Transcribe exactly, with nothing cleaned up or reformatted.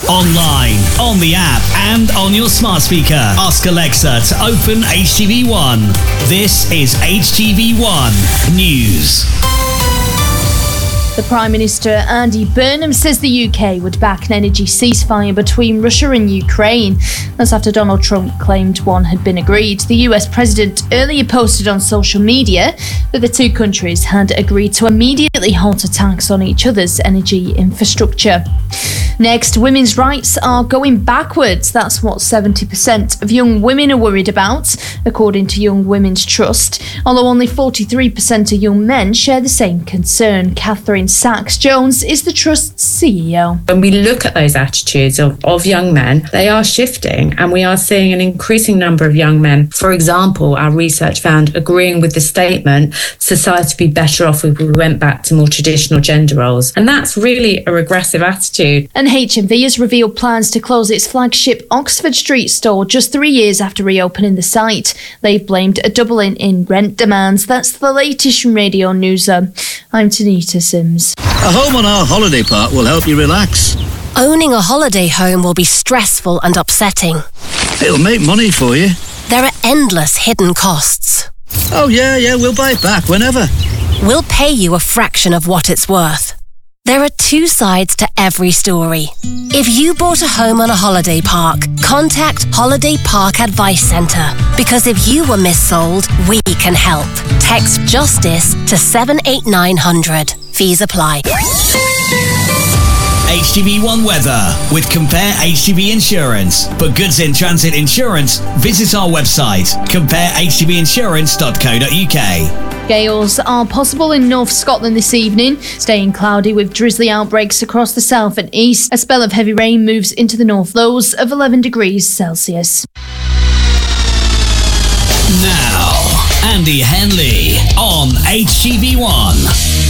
Online, on the app, and on your smart speaker. Ask Alexa to open H T V one. This is H T V one News. The Prime Minister, Andy Burnham, says the U K would back an energy ceasefire between Russia and Ukraine. That's after Donald Trump claimed one had been agreed. The U S President earlier posted on social media that the two countries had agreed to immediately halt attacks on each other's energy infrastructure. Next, women's rights are going backwards. That's what seventy percent of young women are worried about, according to Young Women's Trust, although only forty-three percent of young men share the same concern. Catherine Sachs-Jones is the Trust's C E O. When we look at those attitudes of, of young men, they are shifting, and we are seeing an increasing number of young men, for example, our research found, agreeing with the statement, society would be better off if we went back to more traditional gender roles. And that's really a regressive attitude. And H and V has revealed plans to close its flagship Oxford Street store just three years after reopening the site. They've blamed a doubling in rent demands. That's the latest from Radio Newser. I'm Tanita Sims. A home on our holiday park will help you relax. Owning a holiday home will be stressful and upsetting. It'll make money for you. There are endless hidden costs. Oh yeah, yeah, we'll buy it back whenever. We'll pay you a fraction of what it's worth. There are two sides to every story. If you bought a home on a holiday park, contact Holiday Park Advice Centre, because if you were missold, we can help. Text JUSTICE to seven eight nine hundred. Fees apply. H T V one weather with Compare H T V Insurance. For goods in transit insurance, visit our website compare h t v insurance dot co dot u k. Gales are possible in North Scotland this evening, staying cloudy with drizzly outbreaks across the south and east. A spell of heavy rain moves into the north, lows of eleven degrees Celsius. Now, Andy Henley on H T V one.